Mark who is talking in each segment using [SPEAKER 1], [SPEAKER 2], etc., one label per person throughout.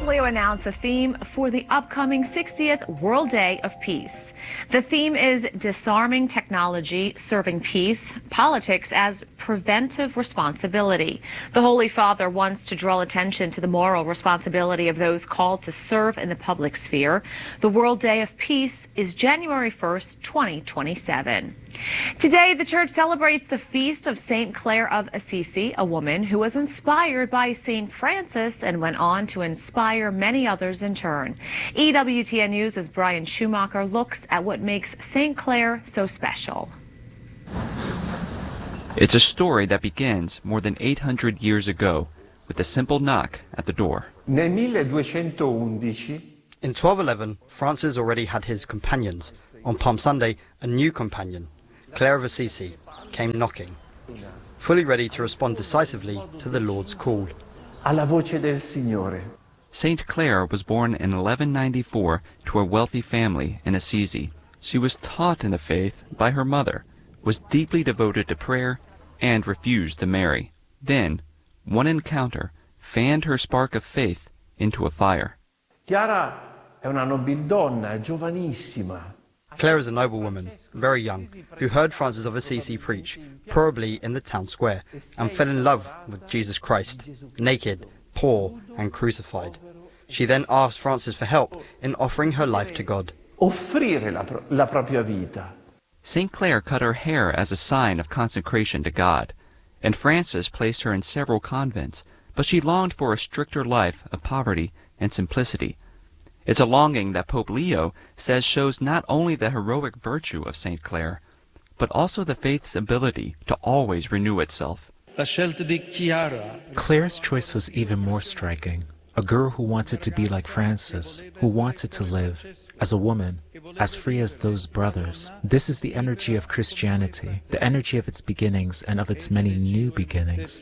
[SPEAKER 1] Pope Leo announced the theme for the upcoming 60th World Day of Peace. The theme is disarming technology, serving peace, politics as preventive responsibility. The Holy Father wants to draw attention to the moral responsibility of those called to serve in the public sphere. The World Day of Peace is January 1st, 2027. Today, the Church celebrates the feast of St. Clare of Assisi, a woman who was inspired by St. Francis and went on to inspire many others in turn. EWTN News' Brian Schumacher looks at what makes St. Clare so special.
[SPEAKER 2] It's a story that begins more than 800 years ago with a simple knock at the door.
[SPEAKER 3] Nel 1211,
[SPEAKER 4] in 1211, Francis already had his companions. On Palm Sunday, a new companion, Clare of Assisi, came knocking, fully ready to respond decisively to the Lord's call.
[SPEAKER 3] alla voce del Signore.
[SPEAKER 2] Saint Clare was born in 1194 to a wealthy family in Assisi. She was taught in the faith by her mother, was deeply devoted to prayer, and refused to marry. Then, one encounter fanned her spark of faith into a fire.
[SPEAKER 3] Chiara è una nobildonna, giovanissima.
[SPEAKER 4] Clare is a noblewoman, very young, who heard Francis of Assisi preach, probably in the town square, and fell in love with Jesus Christ, naked, poor, and crucified. She then asked Francis for help in offering her life to God.
[SPEAKER 3] Offrire la propria vita.
[SPEAKER 2] St. Clare cut her hair as a sign of consecration to God, and Francis placed her in several convents, but she longed for a stricter life of poverty and simplicity. It's a longing that Pope Leo says shows not only the heroic virtue of St. Clare, but also the faith's ability to always renew itself.
[SPEAKER 5] Clare's choice was even more striking. A girl who wanted to be like Francis, who wanted to live, as a woman, as free as those brothers. This is the energy of Christianity, the energy of its beginnings and of its many new beginnings.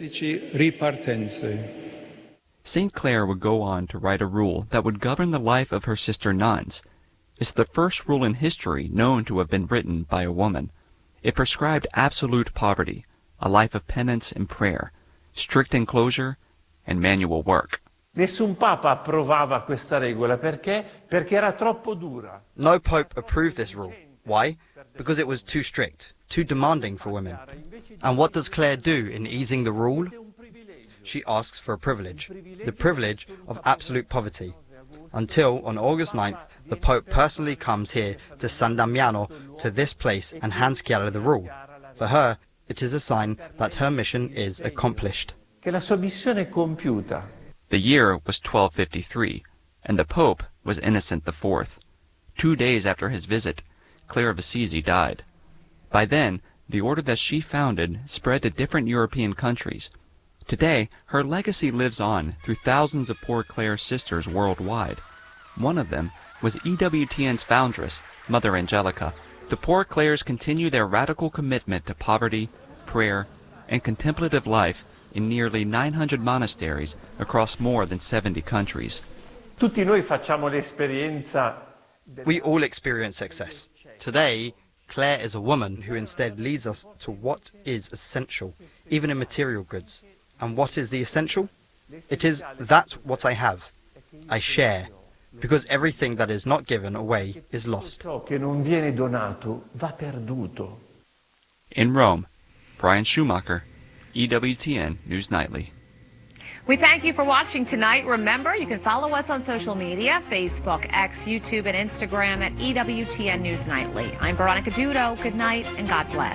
[SPEAKER 2] St. Clare would go on to write a rule that would govern the life of her sister nuns. It's the first rule in history known to have been written by a woman. It prescribed absolute poverty, a life of penance and prayer, strict enclosure, and manual work.
[SPEAKER 3] Nessun papa approvava questa regola perché era troppo dura.
[SPEAKER 4] No pope approved this rule. Why? Because it was too strict, too demanding for women. And what does Clare do in easing the rule? She asks for a privilege, the privilege of absolute poverty. Until on August 9th, the Pope personally comes here to San Damiano, to this place, and hands Chiara the rule. For her, it is a sign that her mission is accomplished.
[SPEAKER 3] Che la sua missione è compiuta.
[SPEAKER 2] The year was 1253, and the Pope was Innocent IV. 2 days after his visit, Clare of Assisi died. By then, the order that she founded spread to different European countries. Today, her legacy lives on through thousands of Poor Clare sisters worldwide. One of them was EWTN's foundress, Mother Angelica. The Poor Clares continue their radical commitment to poverty, prayer, and contemplative life in nearly 900 monasteries across more than 70 countries.
[SPEAKER 3] Tutti noi facciamo l'esperienza.
[SPEAKER 4] We all experience success. Today, Clare is a woman who instead leads us to what is essential, even in material goods. And what is the essential? It is that what I have, I share, because everything that is not given away is lost.
[SPEAKER 3] Ciò che non viene donato va perduto.
[SPEAKER 2] In Rome, Brian Schumacher, EWTN News Nightly.
[SPEAKER 1] We thank you for watching tonight. Remember, you can follow us on social media, Facebook, X, YouTube, and Instagram at EWTN News Nightly. I'm Veronica Dudo. Good night and God bless.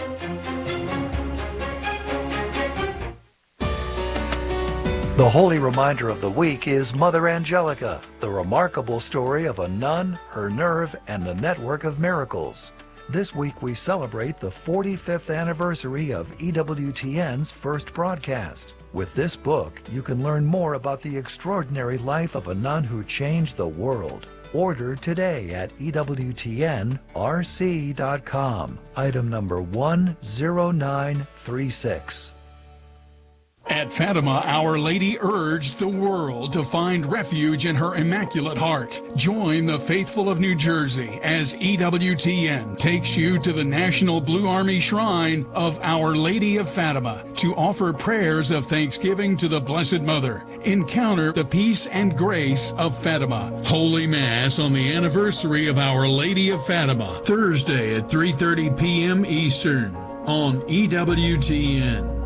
[SPEAKER 6] The holy reminder of the week is Mother Angelica, the remarkable story of a nun, her nerve, and the network of miracles. This week we celebrate the 45th anniversary of EWTN's first broadcast. With this book, you can learn more about the extraordinary life of a nun who changed the world. Order today at EWTNRC.com. Item number 10936.
[SPEAKER 7] At Fatima, Our Lady urged the world to find refuge in her Immaculate Heart. Join the faithful of New Jersey as EWTN takes you to the National Blue Army Shrine of Our Lady of Fatima to offer prayers of thanksgiving to the Blessed Mother. Encounter the peace and grace of Fatima. Holy Mass on the anniversary of Our Lady of Fatima, Thursday at 3:30 p.m. Eastern on EWTN.